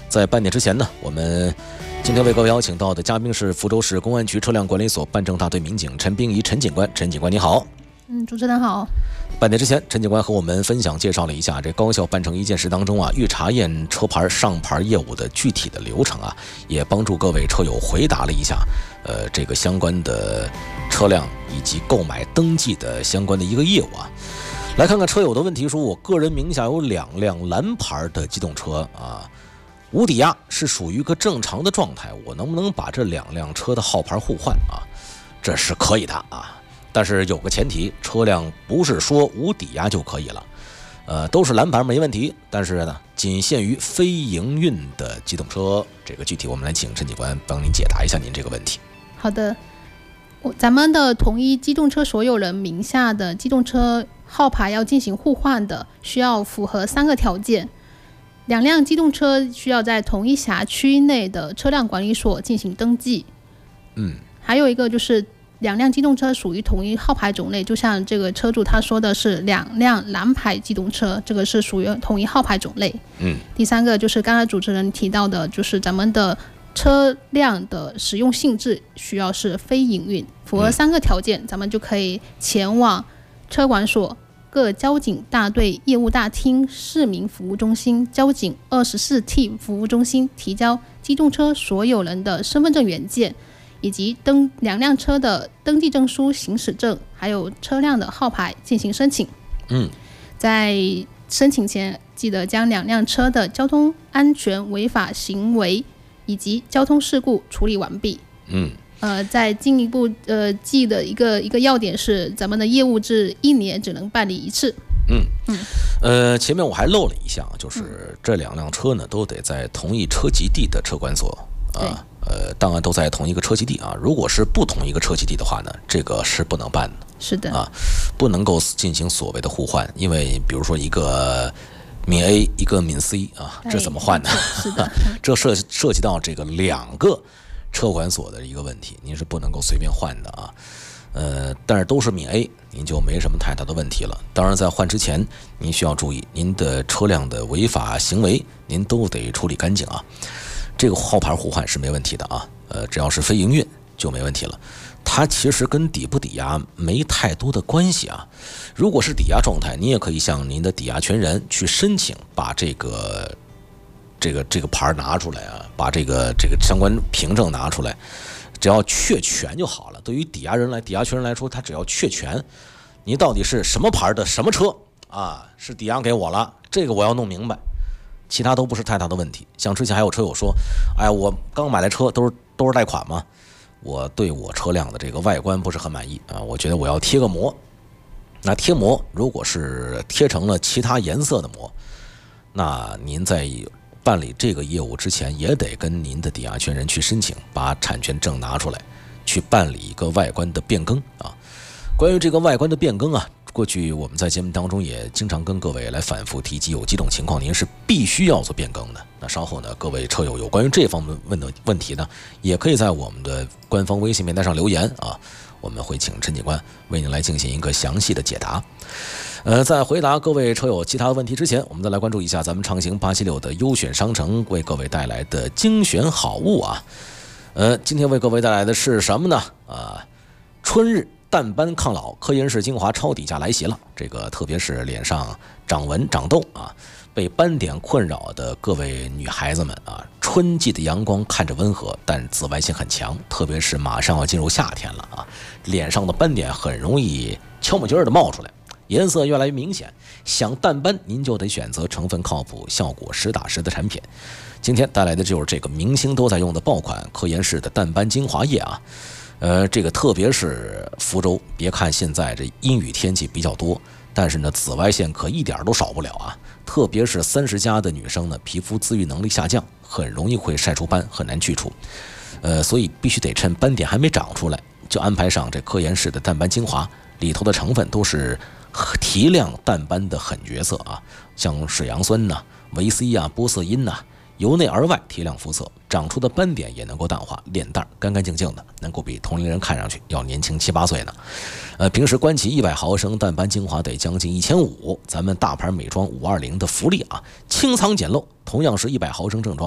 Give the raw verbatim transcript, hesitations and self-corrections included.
在半点之前呢，我们今天为各位邀请到的嘉宾是福州市公安局车辆管理所办证大队民警陈冰怡陈警官。陈警官你好。 嗯，主持人好。 半点之前，陈警官和我们分享介绍了一下这高效办成一件事当中啊，预查验车牌上牌业务的具体的流程啊，也帮助各位车友回答了一下，呃，这个相关的车辆以及购买登记的相关的一个业务啊。来看看车友的问题，说我个人名下有两辆蓝牌的机动车啊，无抵押是属于一个正常的状态，我能不能把这两辆车的号牌互换啊？这是可以的啊。但是有个前提，车辆不是说无抵押就可以了，呃，都是蓝牌没问题，但是呢，仅限于非营运的机动车。这个具体我们来请陈警官帮您解答一下您这个问题。 好的，咱们的同一机动车所有人名下的机动车号牌要进行互换的，需要符合三个条件：两辆机动车需要在同一辖区内的车辆管理所进行登记， 嗯， 还有一个就是两辆机动车属于同一号牌种类，就像这个车主他说的是两辆蓝牌机动车，这个是属于同一号牌种类。 嗯， 第三个就是刚才主持人提到的，就是咱们的车辆的使用性质需要是非营运，符合三个条件，咱们就可以前往车管所、各交警大队业务大厅、市民服务中心、交警二十四 T 服务中心提交机动车所有人的身份证原件，以及登两辆车的登记证书、行驶证，还有车辆的号牌进行申请。 嗯， 在申请前，记得将两辆车的交通安全违法行为以及交通事故处理完毕。 嗯， 呃，再进一步呃记的一个一个要点是，咱们的业务制一年只能办理一次。 嗯嗯，呃，前面我还漏了一项，就是这两辆车呢都得在同一车籍地的车管所啊。呃，档案都在同一个车籍地啊。如果是不同一个车籍地的话呢，这个是不能办的。 是的啊，不能够进行所谓的互换，因为比如说一个闽 A 一个闽 C 啊，这怎么换呢？ 是的， 这涉涉及到这个两个车管所的一个问题，您是不能够随便换的啊。呃，但是都是闽 A， 您就没什么太大的问题了。当然，在换之前，您需要注意您的车辆的违法行为，您都得处理干净啊。这个号牌互换是没问题的啊，呃，只要是非营运就没问题了。它其实跟抵不抵押没太多的关系啊。如果是抵押状态，你也可以向您的抵押权人去申请，把这个这个这个牌拿出来啊，把这个这个相关凭证拿出来，只要确权就好了。对于抵押人来，抵押权人来说，他只要确权，你到底是什么牌的什么车啊，是抵押给我了，这个我要弄明白。其他都不是太大的问题。像之前还有车友说，哎，我刚买的车都是都是贷款嘛，我对我车辆的这个外观不是很满意啊，我觉得我要贴个膜。那贴膜如果是贴成了其他颜色的膜，那您在办理这个业务之前，也得跟您的抵押权人去申请，把产权证拿出来，去办理一个外观的变更啊。关于这个外观的变更啊，过去我们在节目当中也经常跟各位来反复提及，有几种情况您是必须要做变更的。那稍后呢，各位车友有关于这方面问的问题呢，也可以在我们的官方微信平台上留言啊，我们会请陈警官为您来进行一个详细的解答。呃，在回答各位车友其他的问题之前，我们再来关注一下咱们畅行八七六的优选商城为各位带来的精选好物啊。呃，今天为各位带来的是什么呢？啊，春日淡斑抗老科颜氏精华超低价来袭了，这个特别是脸上长纹长痘啊，被斑点困扰的各位女孩子们啊，春季的阳光看着温和，但紫外线很强，特别是马上要进入夏天了啊，脸上的斑点很容易悄没劲儿的冒出来，颜色越来越明显。想淡斑，您就得选择成分靠谱、效果实打实的产品。今天带来的就是这个明星都在用的爆款科颜氏的淡斑精华液啊。呃，这个特别是福州，别看现在这阴雨天气比较多，但是呢，紫外线可一点都少不了啊。特别是三十加的女生呢，皮肤自愈能力下降，很容易会晒出斑，很难去除。呃，所以必须得趁斑点还没长出来，就安排上这科颜氏的淡斑精华，里头的成分都是提亮淡斑的狠角色啊，像水杨酸呐、维 C 啊、玻色因呐、啊。由内而外提亮肤色，长出的斑点也能够淡化，脸蛋干干净净的，能够比同龄人看上去要年轻七八岁呢。呃，平时关起一百毫升淡斑精华得将近一千五，咱们大牌美妆五二零的福利啊，清仓捡漏，同样是一百毫升正装。